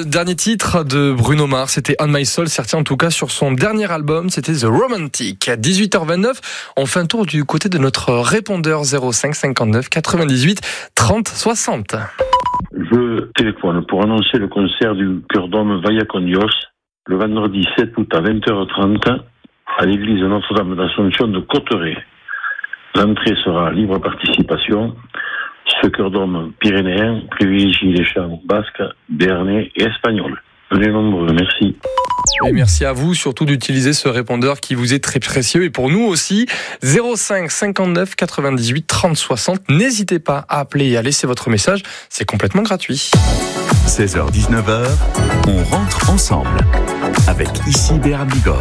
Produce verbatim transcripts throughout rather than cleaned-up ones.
le dernier titre de Bruno Mars, c'était On My Soul, sorti en tout cas sur son dernier album, c'était The Romantic. À dix-huit heures vingt-neuf, on fait un tour du côté de notre répondeur zéro cinq cinquante-neuf quatre-vingt-dix-huit trente soixante. Je téléphone pour annoncer le concert du Chœur d'Homme Vaya con Dios le vendredi sept août à vingt heures trente à l'église Notre-Dame d'Assomption de Cotteret. L'entrée sera libre participation. Ce chœur d'homme pyrénéen privilégie les chants basques, béarnais et espagnols. Venez nombreux, merci. Et merci à vous surtout d'utiliser ce répondeur qui vous est très précieux et pour nous aussi. zéro cinq cinquante-neuf quatre-vingt-dix-huit trente soixante. N'hésitez pas à appeler et à laisser votre message, c'est complètement gratuit. seize heures dix-neuf heures, on rentre ensemble avec ici Béarn Bigorre.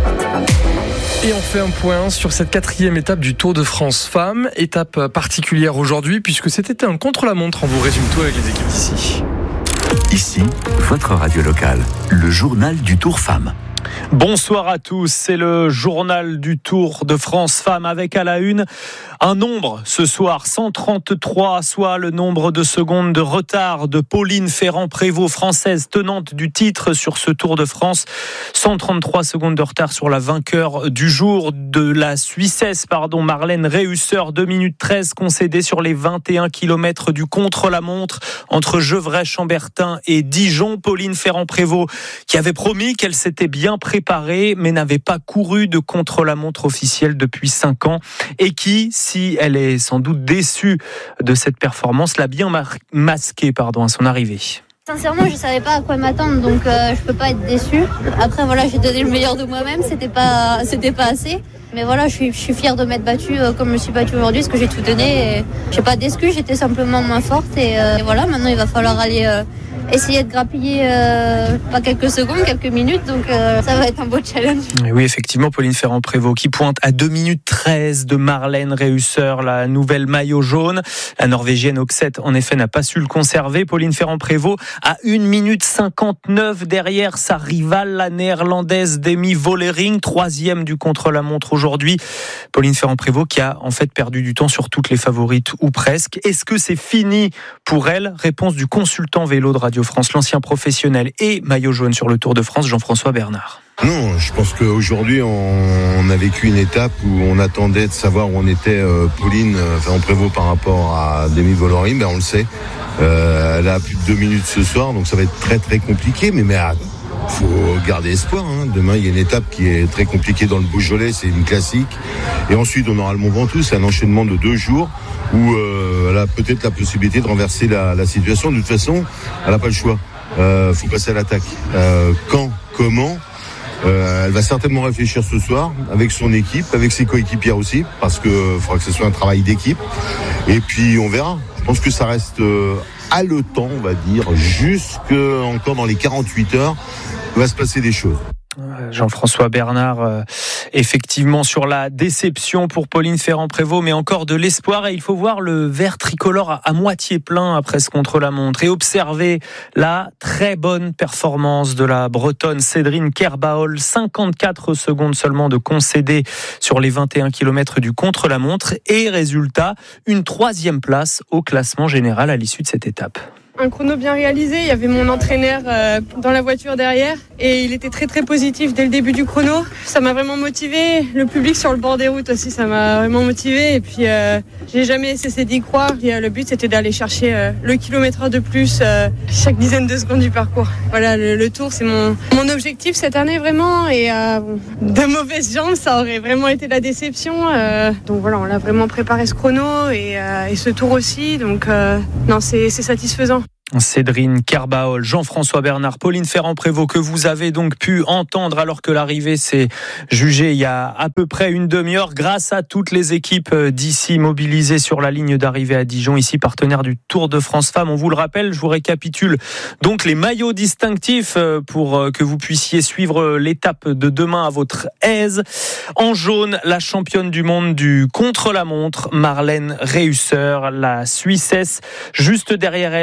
Et on fait un point sur cette quatrième étape du Tour de France Femmes. Étape particulière aujourd'hui puisque c'était un contre-la-montre. On vous résume tout avec les équipes d'ici. Ici, votre radio locale, le journal du Tour Femmes. Bonsoir à tous, c'est le journal du Tour de France Femmes avec à la une un nombre ce soir, cent trente-trois, soit le nombre de secondes de retard de Pauline Ferrand-Prévot, française tenante du titre sur ce Tour de France. cent trente-trois secondes de retard sur la vainqueur du jour de la Suissesse, pardon, Marlène Réusseur, deux minutes treize concédées sur les vingt et un kilomètres du contre-la-montre entre Gevrey-Chambertin et Dijon. Pauline Ferrand-Prévot qui avait promis qu'elle s'était bien préparée mais n'avait pas couru de contre-la-montre officielle depuis cinq ans et qui, si elle est sans doute déçue de cette performance, l'a bien mar- masquée pardon, à son arrivée. Sincèrement, je savais pas à quoi m'attendre, donc euh, je peux pas être déçue. Après, voilà, j'ai donné le meilleur de moi-même, c'était pas, c'était pas assez. Mais voilà, je suis, je suis fière de m'être battue euh, comme je me suis battue aujourd'hui, parce que j'ai tout donné. Et j'ai pas d'excuses, j'étais simplement moins forte. Et, euh, et voilà, maintenant il va falloir aller euh, essayer de grappiller euh, pas quelques secondes, quelques minutes. Donc euh, ça va être un beau challenge. Et oui, effectivement, Pauline Ferrand-Prévot qui pointe à deux minutes treize de Marlène Réusseur, la nouvelle maillot jaune. La Norvégienne Oxette, en effet, n'a pas su le conserver. Pauline Ferrand-Prévot à une minute cinquante-neuf derrière sa rivale, la néerlandaise Demi Vollering, troisième du contre-la-montre aujourd'hui. Pauline Ferrand-Prévot qui a en fait perdu du temps sur toutes les favorites ou presque. Est-ce que c'est fini pour elle ? Réponse du consultant vélo de Radio France, l'ancien professionnel et maillot jaune sur le Tour de France, Jean-François Bernard. Non, je pense qu'aujourd'hui on a vécu une étape où on attendait de savoir où on était euh, Pauline Ferrand-Prévot par rapport à Demi Vollering, ben on le sait. Euh, elle a plus de deux minutes ce soir, donc ça va être très très compliqué, mais mais ah, faut garder espoir. Hein. Demain il y a une étape qui est très compliquée dans le Beaujolais, c'est une classique, et ensuite on aura le Mont Ventoux, c'est un enchaînement de deux jours où euh, elle a peut-être la possibilité de renverser la, la situation. De toute façon, elle n'a pas le choix. Euh, faut passer à l'attaque. Euh, quand, comment? Euh, elle va certainement réfléchir ce soir avec son équipe, avec ses coéquipières aussi, parce que il faudra que ce soit un travail d'équipe. Et puis on verra. Je pense que ça reste euh, haletant, on va dire, jusque encore dans les quarante-huit heures, il va se passer des choses. Jean-François Bernard, euh, effectivement sur la déception pour Pauline Ferrand-Prévot, mais encore de l'espoir, et il faut voir le verre tricolore à, à moitié plein après ce contre-la-montre et observer la très bonne performance de la Bretonne Cédrine Kerbaol, cinquante-quatre secondes seulement de concédé sur les vingt et un kilomètres du contre-la-montre, et résultat, une troisième place au classement général à l'issue de cette étape. Un chrono bien réalisé, il y avait mon entraîneur euh, dans la voiture derrière et il était très très positif dès le début du chrono. Ça m'a vraiment motivé, le public sur le bord des routes aussi, ça m'a vraiment motivé et puis euh, j'ai jamais cessé d'y croire. Et, euh, le but c'était d'aller chercher euh, le kilomètre de plus euh, chaque dizaine de secondes du parcours. Voilà, le, le tour c'est mon, mon objectif cette année vraiment et euh, de mauvaises jambes ça aurait vraiment été la déception. Euh, donc voilà, on l'a vraiment préparé ce chrono et, euh, et ce tour aussi, donc euh, non c'est, c'est satisfaisant. Cédrine Kerbaol, Jean-François Bernard, Pauline Ferrand-Prévot, que vous avez donc pu entendre alors que l'arrivée s'est jugée il y a à peu près une demi-heure grâce à toutes les équipes d'ici mobilisées sur la ligne d'arrivée à Dijon, ici partenaire du Tour de France Femmes. On vous le rappelle, je vous récapitule donc les maillots distinctifs pour que vous puissiez suivre l'étape de demain à votre aise. En jaune, la championne du monde du contre-la-montre, Marlène Réusseur, la Suissesse, juste derrière elle à quatorze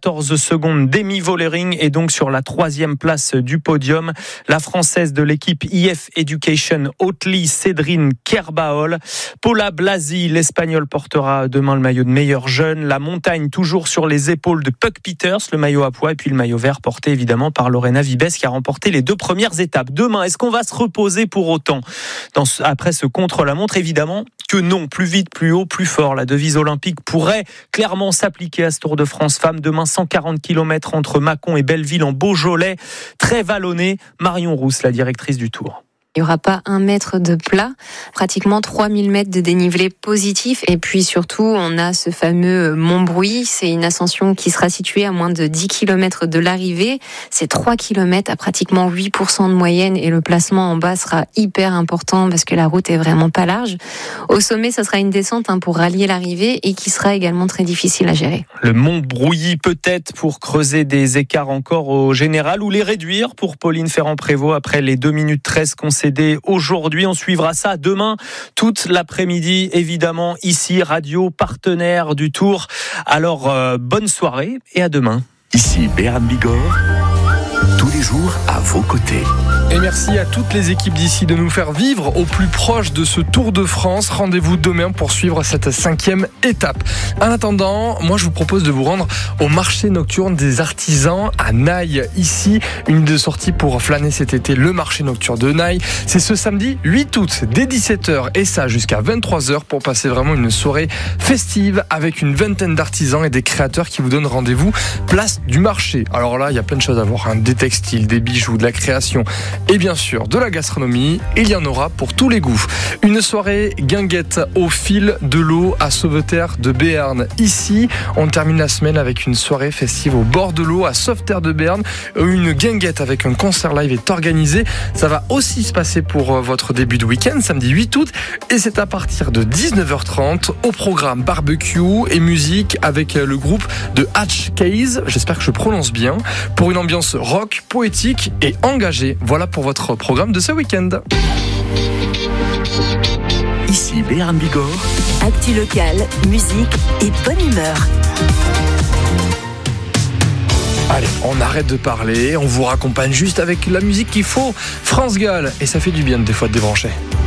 quatorze secondes d'Amy Vollering est donc sur la troisième place du podium. La Française de l'équipe I F Education Oatly, Cédrine Kerbaol. Paula Blasi, l'Espagnol, portera demain le maillot de meilleur jeune. La montagne toujours sur les épaules de Puck Peters, le maillot à pois, et puis le maillot vert porté évidemment par Lorena Vibes qui a remporté les deux premières étapes. Demain, est-ce qu'on va se reposer pour autant dans ce, après ce contre-la-montre? Évidemment que non, plus vite, plus haut, plus fort. La devise olympique pourrait clairement s'appliquer à ce Tour de France Femmes. Demain, cent quarante kilomètres entre Mâcon et Belleville en Beaujolais. Très vallonné. Marion Rousse, la directrice du Tour. Il n'y aura pas un mètre de plat, pratiquement trois mille mètres de dénivelé positif. Et puis surtout, on a ce fameux Montbrouilly. C'est une ascension qui sera située à moins de dix kilomètres de l'arrivée. C'est trois kilomètres à pratiquement huit pour cent de moyenne. Et le placement en bas sera hyper important parce que la route est vraiment pas large. Au sommet, ça sera une descente hein, pour rallier l'arrivée et qui sera également très difficile à gérer. Le Montbrouilly peut-être pour creuser des écarts encore au général ou les réduire pour Pauline Ferrand-Prévot après les deux minutes treize concédées aujourd'hui. On suivra ça demain toute l'après-midi, évidemment, ici, radio partenaire du Tour. Alors, euh, bonne soirée et à demain. Ici Béarn Bigorre, tous les jours à vos côtés. Et merci à toutes les équipes d'ici de nous faire vivre au plus proche de ce Tour de France. Rendez-vous demain pour suivre cette cinquième étape. En attendant, moi je vous propose de vous rendre au marché nocturne des artisans à Naï. Ici, une de sorties pour flâner cet été, le marché nocturne de Naï. C'est ce samedi huit août dès dix-sept heures et ça jusqu'à vingt-trois heures pour passer vraiment une soirée festive avec une vingtaine d'artisans et des créateurs qui vous donnent rendez-vous place du marché. Alors là, il y a plein de choses à voir, hein. Des textiles, des bijoux, de la création et bien sûr de la gastronomie. Il y en aura pour tous les goûts. Une soirée guinguette au fil de l'eau à Sauveterre de Béarn. Ici, on termine la semaine avec une soirée festive au bord de l'eau à Sauveterre de Béarn. Une guinguette avec un concert live est organisée. Ça va aussi se passer pour votre début de week-end, samedi huit août. Et c'est à partir de dix-neuf heures trente au programme barbecue et musique avec le groupe de Hatch Case. J'espère que je prononce bien. Pour une ambiance rock, poétique et engagée. Voilà pour votre programme de ce week-end. Ici Béarn Bigorre. Actu locale, musique et bonne humeur. Allez, on arrête de parler, on vous raccompagne juste avec la musique qu'il faut. France Gall, et ça fait du bien des fois de débrancher.